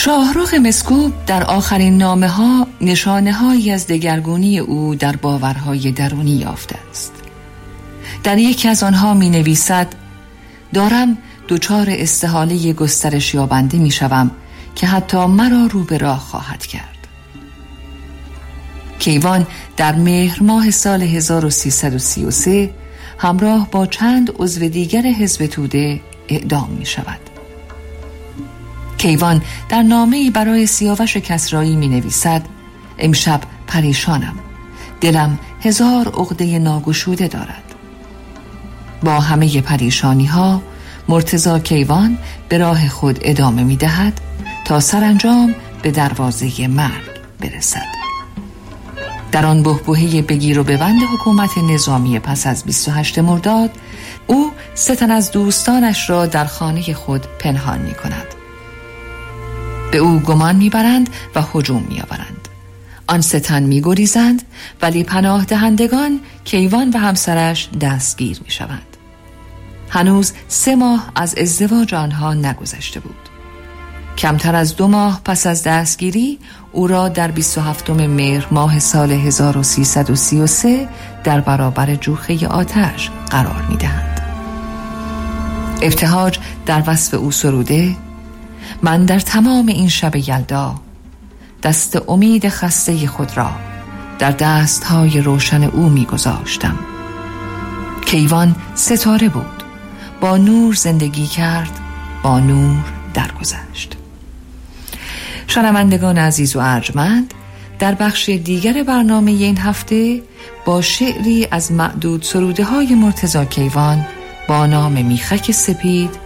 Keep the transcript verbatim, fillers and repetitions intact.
شاهرخ مسکوب در آخرین نامه ها نشانه هایی از دگرگونی او در باورهای درونی یافته است. در یکی از آنها می نویسد: دارم دچار استحاله گسترش یابنده می شوم که حتی مرا رو به راه خواهد کرد. کیوان در مهر ماه سال هزار و سیصد و سی و سه همراه با چند عضو دیگر حزب توده اعدام می شود. کیوان در نامه‌ای برای سیاوش کسرایی می نویسد: امشب پریشانم، دلم هزار عقده ناگشوده دارد. با همه پریشانی ها مرتضی کیوان به راه خود ادامه می دهد تا سرانجام به دروازه مرگ برسد. در آن بحبوحه بگیر و ببند حکومت نظامی پس از بیست و هشتم مرداد، او سه تن از دوستانش را در خانه خود پنهان می کند. به او گمان می برند و هجوم می آورند. آن سه تن می گریزند، ولی پناه دهندگان کیوان و همسرش دستگیر می شوند. هنوز سه ماه از ازدواج آنها نگذشته بود. کمتر از دو ماه پس از دستگیری او را در بیست و هفتم مهر ماه سال هزار و سیصد و سی و سه در برابر جوخه آتش قرار می دهند. ابتهاج در وصف او سروده: من در تمام این شب یلدا دست امید خسته خود را در دستهای روشن او می گذاشتم. کیوان ستاره بود، با نور زندگی کرد، با نور درگذشت. شنوندگان عزیز و ارجمند، در بخش دیگر برنامه این هفته با شعری از معدود سروده های مرتضی کیوان با نام میخک سپید